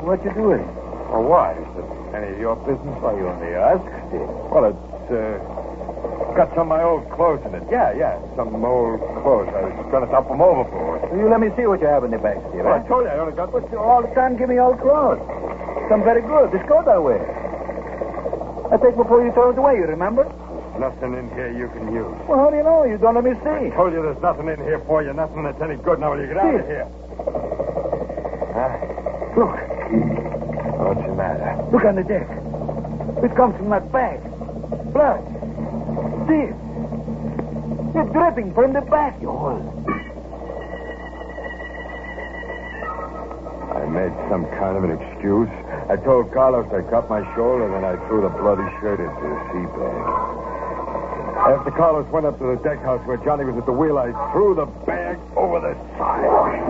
What you doing? Well, why? Is it any of your business? Why, you only asked. Well, it's got some of my old clothes in it. Yeah, some old clothes. I was going to dump them overboard. Will you let me see what you have in the bag, Steve? Well, I told you I only got... But you all the time give me old clothes. Some very good. This coat I wear. I take before you throw it away, you remember? Nothing in here you can use. Well, how do you know? You don't let me see. I told you there's nothing in here for you, nothing that's any good. Now will you get out of here? Huh? Look. What's the matter? Look on the deck. It comes from that bag. Blood. See it? It's dripping from the back, you hold. I made some kind of an excuse. I told Carlos I cut my shoulder, then I threw the bloody shirt into the sea bag. After Carlos went up to the deck house where Johnny was at the wheel, I threw the bag over the side.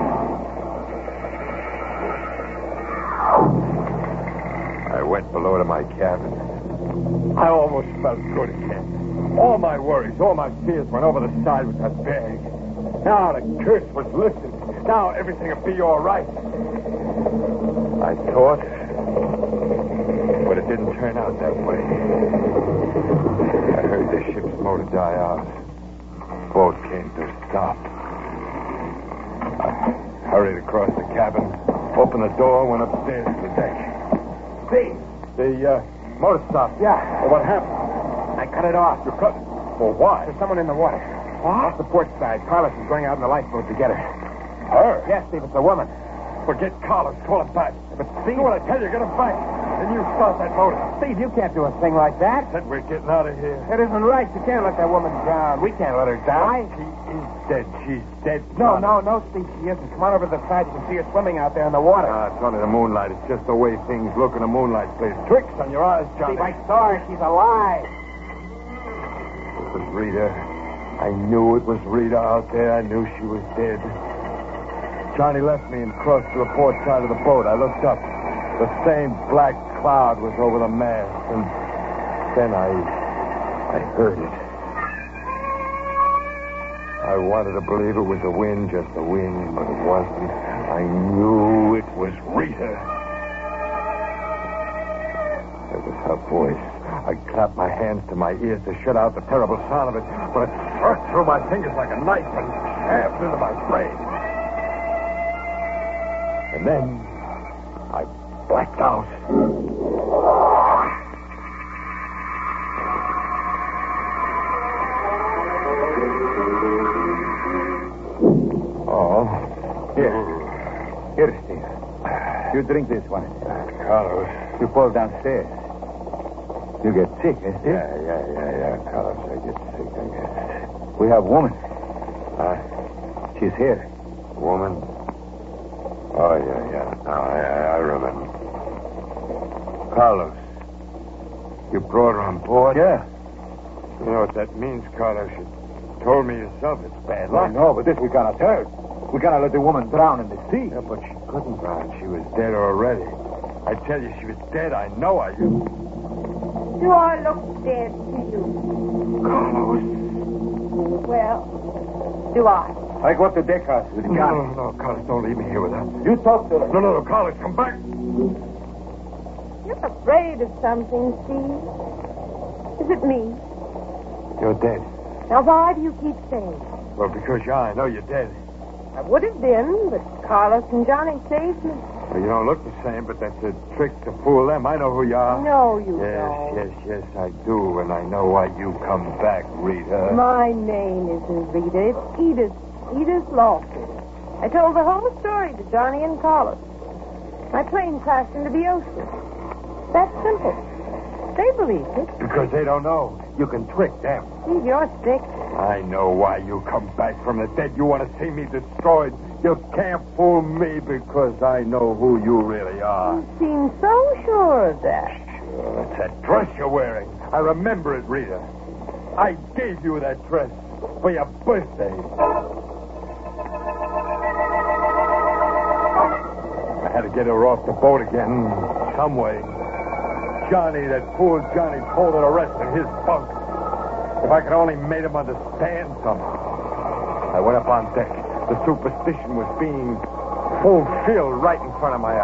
I went below to my cabin. I almost felt good again. All my worries, all my fears went over the side with that bag. Now the curse was lifted. Now everything would be all right. I thought, but it didn't turn out that way. I heard the ship's motor die out. Boat came to a stop. I hurried across the cabin, opened the door, went upstairs to the deck. See? The motor stopped. Yeah. Well, what happened? I cut it off. You cut it? Well, why? There's someone in the water. What? Off the port side. Carlos is going out in the lifeboat to get her. Her? Yes, Steve, it's a woman. Forget Carlos. Call him back. But see what I tell you. Get him back. Then you start that motor. Steve, you can't do a thing like that. Said we're getting out of here. It isn't right. You can't let that woman drown. We can't let her die. She is dead. She's dead. No, Steve, she isn't. Come on over to the side. You can see her swimming out there in the water. It's only the moonlight. It's just the way things look in the moonlight. Plays tricks on your eyes, Johnny. Steve, I saw her. She's alive. It was Rita. I knew it was Rita out there. I knew she was dead. Johnny left me and crossed to the port side of the boat. I looked up. The same black cloud was over the mast. And then I heard it. I wanted to believe it was the wind, just the wind, but it wasn't. I knew it was Rita. It was her voice. I clapped my hands to my ears to shut out the terrible sound of it, but it thrust through my fingers like a knife and stabbed into my brain. And then I blacked out. Oh. Here, Steve. You drink this one. Carlos. You fall downstairs. You get sick, eh, Steve? Yeah, Carlos. I get sick, I guess. We have woman. Huh? She's here. Woman? Oh, yeah. Now, I remember. Carlos. You brought her on board? Yeah. You know what that means, Carlos. You told me yourself it's bad luck. I know, but this we cannot hurt. We cannot let the woman drown in the sea. Yeah, but she couldn't drown. She was dead already. I tell you, she was dead. I know I do. Do I look dead to you? Carlos. Well, do I? I go up to the deck house with Johnny. No, Carlos, don't leave me here with her. You talk to her. No, Carlos, come back. You're afraid of something, Steve. Is it me? You're dead. Now, why do you keep saying? Well, because I know you're dead. I would have been, but Carlos and Johnny saved me. Well, you don't look the same, but that's a trick to fool them. I know who you are. No, you don't. Yes, I do, and I know why you come back, Rita. My name isn't Rita. It's Edith. Edith Lawson. I told the whole story to Johnny and Carlos. My plane crashed into the ocean. That's simple. They believed it. Because they don't know. You can trick them. Steve, you're sick. I know why you come back from the dead. You want to see me destroyed. You can't fool me because I know who you really are. You seem so sure of that. Sure, that's that dress you're wearing. I remember it, Rita. I gave you that dress for your birthday. I had to get her off the boat again, some way. Johnny, that fool Johnny, told her to rest in his bunk. If I could only made him understand somehow. I went up on deck. The superstition was being fulfilled right in front of my eyes.